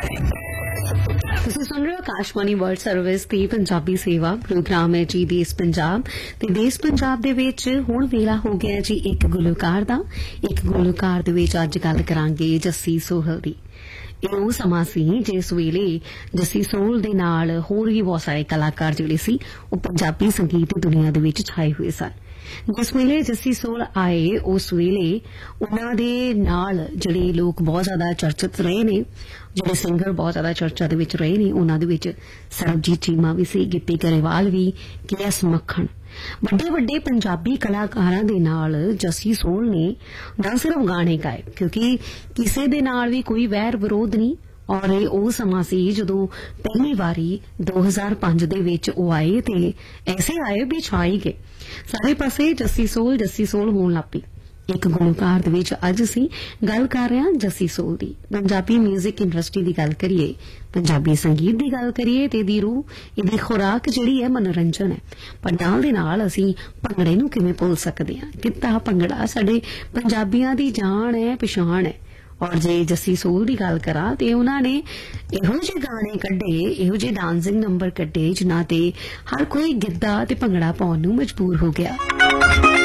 ਤੁਸੀਂ ਸੁਣ ਰਹੇ ਹੋ ਆਕਾਸ਼ਵਾਣੀ ਵਰਲਡ ਸਰਵਿਸ ਦੀ ਪੰਜਾਬੀ ਸੇਵਾ ਪ੍ਰੋਗਰਾਮ ਹੈ ਜੀ ਦੇਸ਼ ਪੰਜਾਬ ਤੇ ਦੇਸ਼ ਪੰਜਾਬ ਦੇ ਵਿੱਚ ਹੁਣ ਵੇਲਾ ਹੋ ਗਿਆ ਜੀ ਇੱਕ ਗੁਲੂਕਾਰ ਦਾ। ਇੱਕ ਗੁਲੂਕਾਰ ਦੇ ਵਿੱਚ ਅੱਜ ਗੱਲ ਕਰਾਂਗੇ ਜੱਸੀ ਸੋਹਲ ਦੀ। ਇਹ ਉਹ ਸਮਾਂ ਸੀ ਜਿਸ ਵੇਲੇ ਜੱਸੀ ਸੋਹਲ ਦੇ ਨਾਲ ਹੋਰ ਵੀ ਬਹੁਤ ਸਾਰੇ ਕਲਾਕਾਰ ਜਿਹੜੇ ਸੀ ਉਹ ਪੰਜਾਬੀ ਸੰਗੀਤ ਦੀ ਦੁਨੀਆ ਦੇ ਵਿੱਚ ਛਾਏ ਹੋਏ ਸਨ। ਜਿਸ ਵੇਲੇ ਜੱਸੀ ਸੋਹਲ ਆਏ ਉਸ ਵੇਲੇ ਉਹਨਾਂ ਦੇ ਨਾਲ ਜਿਹੜੇ ਲੋਕ ਬਹੁਤ ਜ਼ਿਆਦਾ ਚਰਚਿਤ ਰਹੇ ਨੇ, ਜਿਹੜੇ ਸਿੰਗਰ ਬਹੁਤ ਜ਼ਿਆਦਾ ਚਰਚਾ ਦੇ ਵਿੱਚ ਰਹੇ ਨੇ, ਉਹਨਾਂ ਦੇ ਵਿੱਚ ਸਰਬਜੀਤ ਚੀਮਾ ਵੀ ਸੀ, ਗਿੱਪੀ ਗਰੇਵਾਲ ਵੀ, KS ਮੱਖਣ, ਵੱਡੇ ਵੱਡੇ ਪੰਜਾਬੀ ਕਲਾਕਾਰਾਂ ਦੇ ਨਾਲ ਜੱਸੀ ਸੋਹਲ ਨੇ ਨਾ ਸਿਰਫ ਗਾਣੇ ਗਾਏ, ਕਿਉਂਕਿ ਕਿਸੇ ਦੇ ਨਾਲ ਵੀ ਕੋਈ ਵੈਰ ਵਿਰੋਧ ਨਹੀਂ। ਔਰ ਇਹ ਉਹ ਸਮਾਂ ਸੀ ਜਦੋਂ ਪਹਿਲੀ ਵਾਰੀ 2005 ਦੇ ਵਿੱਚ ਉਹ ਆਏ ਤੇ ਐਸੇ ਆਏ ਵੀ ਛਾਈ ਗਏ ਸਾਰੇ ਪਾਸੇ ਜੱਸੀ ਸੋਹਲ ਹੋਣ ਲੱਗ ਪਈ। ਇੱਕ ਗੁਲੂਕਾਰ ਦੇ ਵਿੱਚ ਅੱਜ ਅਸੀਂ ਗੱਲ ਕਰ ਰਹੇ ਹਾਂ ਜੱਸੀ ਸੋਹਲ ਦੀ। ਪੰਜਾਬੀ ਮਿਊਜ਼ਿਕ ਇੰਡਸਟਰੀ ਦੀ ਗੱਲ ਕਰੀਏ, ਪੰਜਾਬੀ ਸੰਗੀਤ ਦੀ ਗੱਲ ਕਰੀਏ ਤੇ ਇਹਦੀ ਰੂਹ, ਇਹਦੀ ਖੁਰਾਕ ਜਿਹੜੀ ਹੈ ਮਨੋਰੰਜਨ ਹੈ, ਪਰ ਨਾਲ ਦੇ ਨਾਲ ਅਸੀਂ ਭੰਗੜੇ ਨੂੰ ਕਿਵੇਂ ਭੁੱਲ ਸਕਦੇ ਹਾਂ। ਗਿੱਧਾ ਭੰਗੜਾ ਸਾਡੇ ਪੰਜਾਬੀਆਂ ਦੀ ਜਾਨ ਹੈ, ਪਛਾਣ ਹੈ। ਔਰ ਜੇ ਜੱਸੀ ਸੋਹਲ ਦੀ ਗੱਲ ਕਰਾਂ ਤੇ ਉਹਨਾਂ ਨੇ ਇਹੋ ਜਿਹੇ ਗਾਣੇ ਕੱਢੇ, ਇਹੋ ਜਿਹੇ ਡਾਂਸਿੰਗ ਨੰਬਰ ਕੱਢੇ ਜਿਨ੍ਹਾਂ ਤੇ ਹਰ ਕੋਈ ਗਿੱਧਾ ਤੇ ਭੰਗੜਾ ਪਾਉਣ ਨੂੰ ਮਜਬੂਰ ਹੋ ਗਿਆ।